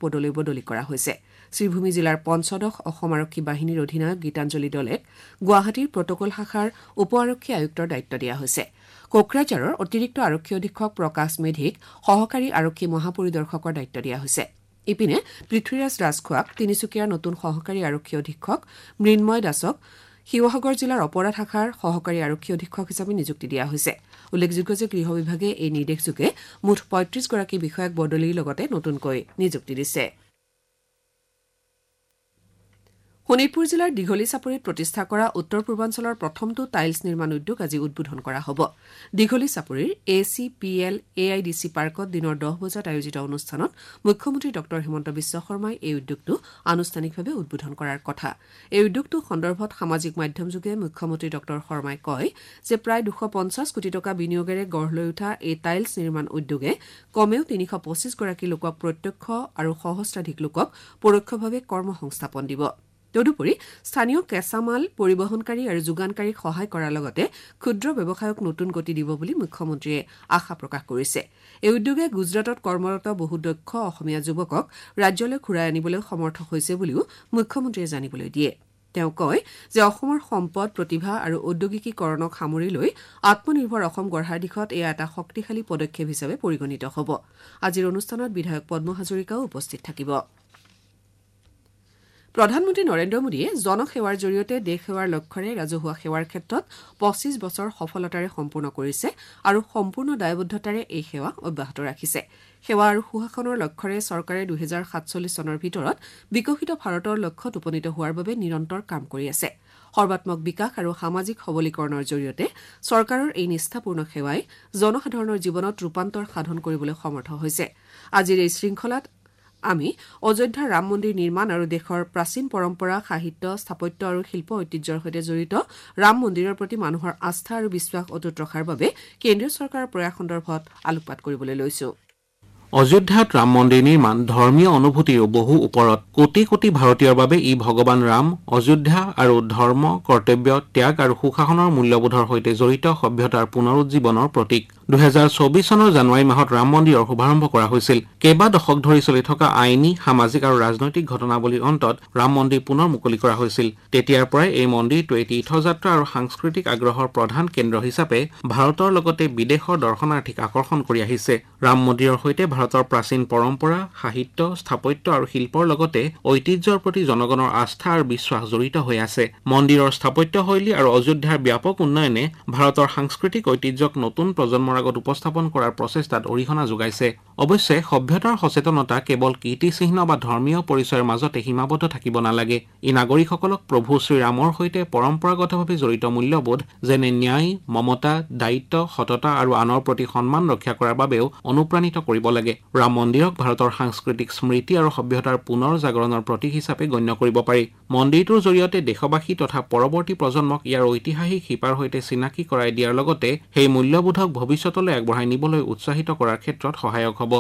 পদলৈ বদলি কৰা হৈছে শ্ৰীভূমি জিলাৰ পঞ্চদশ অসম আৰক্ষী বাহিনীৰ অধিনায়ক গীতাঞ্জলি দলেক গুৱাহাটীৰ প্ৰটকল শাখাৰ উপ আৰক্ষী আয়ুক্তৰ দায়িত্ব দিয়া হৈছে কোকৰাঝাৰৰ অতিৰিক্ত আৰক্ষী অধীক্ষক প্ৰকাশ মেধিক সহকাৰী আৰক্ষী মহাপৰিদৰ্শকৰ দায়িত্ব দিয়া হৈছে ইপিনে পৃথ্বীৰাজ ৰাজখোৱাক তিনিচুকীয়াৰ নতুন সহকাৰী আৰক্ষী অধীক্ষক মৃন্ময় দাসক শিৱসাগৰ জিলাৰ অপৰাধ শাখাৰ সহকাৰী আৰক্ষী অধীক্ষক হিচাপে নিযুক্তি দিয়া হৈছে উল্লেখযোগ্য যে গৃহ বিভাগে এই নিৰ্দেশযোগে মুঠ ৩৫ গৰাকী বিষয়াক বদলিৰ লগতে নতুনকৈ নিযুক্তি দিছে শোণিতপুৰ জিলাৰ দীঘলী চাপৰিত প্ৰতিষ্ঠা কৰা উত্তৰ পূৰ্বাঞ্চলৰ প্ৰথমটো টাইলছ নিৰ্মাণ উদ্যোগ আজি উদ্বোধন কৰা হ'ব দীঘলী চাপৰিৰ ACPL AIDC পাৰ্কত দিনৰ 10 বজাত আয়োজিত অনুষ্ঠানত মুখ্যমন্ত্ৰী ডক্টৰ হিমন্ত বিশ্ব শৰ্মাই এই উদ্যোগটো আনুষ্ঠানিকভাৱে উদ্বোধন কৰাৰ কথা এই উদ্যোগটো সন্দৰ্ভত সামাজিক মাধ্যমযোগে মুখ্যমন্ত্ৰী ডক্টৰ শৰ্মাই কয় যে প্ৰায় 250 কোটি টকা বিনিয়োগেৰে গঢ় লৈ উঠা এই টাইলছ নিৰ্মাণ উদ্যোগে কমেও 325 গৰাকী লোকক প্ৰত্যক্ষ আৰু সহস্ৰাধিক লোকক পৰোক্ষভাৱে কৰ্মসংস্থাপন দিব তদুপৰি স্থানীয় কেঁচামাল পৰিবহণকাৰী আৰু যোগানকাৰীক সহায় কৰাৰ লগতে ক্ষুদ্ৰ ব্যৱসায়ক নতুন গতি দিব বুলি মুখ্যমন্ত্ৰীয়ে আশা প্ৰকাশ কৰিছে এই উদ্যোগে গুজৰাটত কৰ্মৰত বহু দক্ষ অসমীয়া যুৱকক ৰাজ্যলৈ ঘূৰাই আনিবলৈ সমৰ্থ হৈছে বুলিও মুখ্যমন্ত্ৰীয়ে জানিবলৈ দিয়ে তেওঁ কয় যে অসমৰ সম্পদ প্ৰতিভা আৰু ঔদ্যোগিকীকৰণক সামৰি লৈ আত্মনিৰ্ভৰ অসম গঢ়াৰ দিশত এয়া এটা শক্তিশালী পদক্ষেপ হিচাপে পৰিগণিত হ'ব আজিৰ অনুষ্ঠানত বিধায়ক পদ্ম হাজৰিকাও উপস্থিত থাকিব প্ৰধানমন্ত্ৰী নৰেন্দ্ৰ মোদীয়ে জনসেৱাৰ জৰিয়তে দেশ সেৱাৰ লক্ষ্যৰে ৰাজহুৱা সেৱাৰ ক্ষেত্ৰত 25 বছৰ সফলতাৰে সম্পূৰ্ণ কৰিছে আৰু সম্পূৰ্ণ দায়বদ্ধতাৰে এই সেৱা অব্যাহত ৰাখিছে সেৱা আৰু সুশাসনৰ লক্ষ্যৰে চৰকাৰে 2047 চনৰ ভিতৰত বিকশিত ভাৰতৰ লক্ষ্যত উপনীত হোৱাৰ বাবে নিৰন্তৰ কাম কৰি আছে সৰ্বাত্মক বিকাশ আৰু সামাজিক সবলীকৰণৰ জৰিয়তে চৰকাৰৰ এই নিষ্ঠাপূৰ্ণ সেৱাই জনসাধাৰণৰ জীৱনত ৰূপান্তৰ সাধন কৰিবলৈ সমৰ্থ হৈছে আজিৰ এই শৃংখলাত আমি অযোধ্যাৰ ৰাম মন্দিৰ নিৰ্মাণ আৰু দেশৰ প্ৰাচীন পৰম্পৰা সাহিত্য স্থাপত্য আৰু শিল্প ঐতিহ্যৰ সৈতে জড়িত ৰাম মন্দিৰৰ প্ৰতি মানুহৰ আস্থা আৰু বিশ্বাস অটুট ৰখাৰ বাবে কেন্দ্ৰীয় চৰকাৰৰ প্ৰয়াস সন্দৰ্ভত আলোকপাত কৰিবলৈ লৈছো অযোধ্যাত ৰাম মন্দিৰ নিৰ্মাণ ধৰ্মীয় অনুভূতিৰ বহু ওপৰত কোটি কোটি ভাৰতীয়ৰ বাবে ই ভগৱান ৰাম অযোধ্যা আৰু ধৰ্ম কৰ্তব্য ত্যাগ আৰু সুশাসনৰ মূল্যবোধৰ সৈতে জড়িত সভ্যতাৰ পুনৰুজ্জীৱনৰ প্ৰতীক 2024 চনৰ জানুৱাৰী মাহত ৰাম মন্দিৰৰ শুভাৰম্ভ কৰা হৈছিল কেইবা দশক ধৰি চলি থকা আইনী সামাজিক আৰু ৰাজনৈতিক ঘটনাৱলীৰ অন্তত ৰাম মন্দিৰ পুনৰ মুকলি কৰা হৈছিল তেতিয়াৰ পৰাই এই মন্দিৰটোৱে তীৰ্থযাত্ৰা আৰু সাংস্কৃতিক আগ্ৰহৰ প্ৰধান কেন্দ্ৰ হিচাপে ভাৰতৰ লগতে বিদেশৰ দৰ্শনাৰ্থীক আকৰ্ষণ কৰি আহিছে ৰাম মন্দিৰৰ সৈতে ভাৰতৰ প্ৰাচীন পৰম্পৰা সাহিত্য স্থাপত্য আৰু শিল্পৰ লগতে ঐতিহ্যৰ প্ৰতি জনগণৰ আস্থা আৰু বিশ্বাস জড়িত হৈ আছে মন্দিৰৰ স্থাপত্যশৈলী আৰু অযোধ্যাৰ ব্যাপক উন্নয়নে ভাৰতৰ সাংস্কৃতিক ঐতিহ্যক নতুন প্ৰজন্মৰ আগত উপস্থাপন কৰাৰ প্ৰচেষ্টাত অৰিহণা যোগাইছে অৱশ্যে সভ্যতাৰ সচেতনতা কেৱল কীৰ্তিচিহ্ন বা ধৰ্মীয় পৰিচয়ৰ মাজতে সীমাবদ্ধ থাকিব নালাগে ই নাগৰিকসকলক প্ৰভু শ্ৰীৰামৰ সৈতে পৰম্পৰাগতভাৱে জড়িত মূল্যবোধ যেনে ন্যায় মমতা দায়িত্ব সততা আৰু আনৰ প্ৰতি সন্মান ৰক্ষা কৰাৰ বাবেও অনুপ্ৰাণিত কৰিব লাগে ৰাম মন্দিৰক ভাৰতৰ সাংস্কৃতিক স্মৃতি আৰু সভ্যতাৰ পুনৰ জাগৰণৰ প্ৰতীক হিচাপে গণ্য কৰিব পাৰি মন্দিৰটোৰ জৰিয়তে দেশবাসী তথা পৰৱৰ্তী প্ৰজন্মক ইয়াৰ ঐতিহাসিক শিপাৰ সৈতে চিনাকি কৰাই দিয়াৰ লগতে সেই মূল্যবোধক ভৱিষ্যতলৈ আগবঢ়াই নিবলৈ উৎসাহিত কৰাৰ ক্ষেত্ৰত সহায়ক হ'ব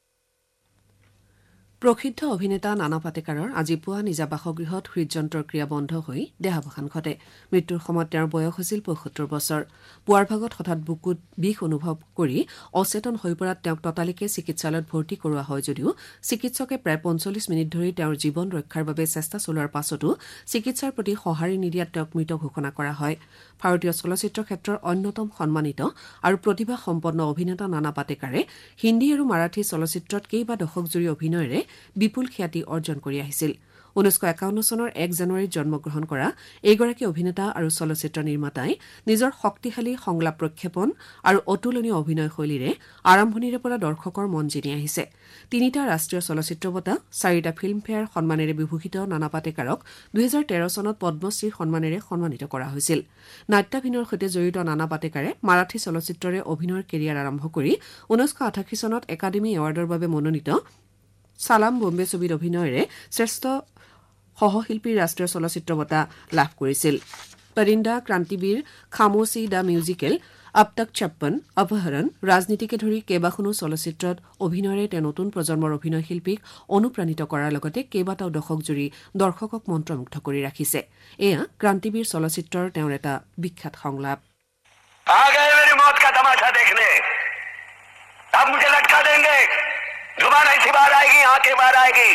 প্ৰসিদ্ধ অভিনেতা নানা পাটেকাৰৰ আজি পুৱা নিজা বাসগৃহত হৃদযন্ত্ৰৰ ক্ৰিয়া বন্ধ হৈ দেহাৱসান ঘটে মৃত্যুৰ সময়ত তেওঁৰ বয়স হৈছিল ৭৫ বছৰ পুৱাৰ ভাগত হঠাৎ বুকুত বিষ অনুভৱ কৰি অচেতন হৈ পৰাত তেওঁক ততালিকে চিকিৎসালয়ত ভৰ্তি কৰোৱা হয় যদিও চিকিৎসকে প্ৰায় ৪৫ মিনিট ধৰি তেওঁৰ জীৱন ৰক্ষাৰ বাবে চেষ্টা চলোৱাৰ পাছতো চিকিৎসাৰ প্ৰতি সঁহাৰি নিদিয়াত তেওঁক মৃত ঘোষণা কৰা হয় ভাৰতীয় চলচ্চিত্ৰ ক্ষেত্ৰৰ অন্যতম সন্মানিত আৰু প্ৰতিভা সম্পন্ন অভিনেতা নানা পাটেকাৰে হিন্দী আৰু মাৰাঠী চলচ্চিত্ৰত কেইবা দশক জুৰি অভিনয়েৰে বিপুল খ্যাতি অৰ্জন কৰি আহিছিল 1951 চনৰ 1 জানুৱাৰীত জন্মগ্ৰহণ কৰা এইগৰাকী অভিনেতা আৰু চলচ্চিত্ৰ নিৰ্মাতাই নিজৰ শক্তিশালী সংলাপ প্ৰক্ষেপণ আৰু অতুলনীয় অভিনয় শৈলীৰে আৰম্ভণিৰে পৰা দৰ্শকৰ মন জিনি আহিছে 3টা ৰাষ্ট্ৰীয় চলচ্চিত্ৰ বঁটা 4টা ফিল্মফেয়াৰ সন্মানেৰে বিভূষিত নানা পাটেকাৰক 2013 চনত পদ্মশ্ৰী সন্মানেৰে সন্মানিত কৰা হৈছিল নাট্যাভিনয়ৰ সৈতে জড়িত নানা পাটেকাৰে মাৰাঠী চলচ্চিত্ৰৰে অভিনয়ৰ কেৰিয়াৰ আৰম্ভ কৰি 1988 চনত একাডেমী এৱাৰ্ডৰ বাবে মনোনীত সালাম বম্বে ছবিত অভিনয়েৰে শ্ৰেষ্ঠ সহশিল্পীৰ ৰাষ্ট্ৰীয় চলচ্চিত্ৰ বঁটা লাভ কৰিছিল পৰিন্দা ক্ৰান্তিবীৰ খামোচি দ্য মিউজিকেল अब तक 56 अपहरण ৰাজনীতিকে ধৰি কেইবাখনো চলচ্চিত্ৰত অভিনয়েৰে তেওঁ নতুন প্ৰজন্মৰ অভিনয় শিল্পীক অনুপ্ৰাণিত কৰাৰ লগতে কেইবাটাও দশক জুৰি দৰ্শকক মন্ত্ৰমুগ্ধ কৰি ৰাখিছে এয়া ক্ৰান্তিবীৰ চলচ্চিত্ৰৰ তেওঁৰ এটা বিখ্যাত সংলাপ आ गए मेरी मौत का तमाशा देखने अब मुझे लटका देंगे जुबान ऐसी बाहर आएगी आंखें बाहर आएगी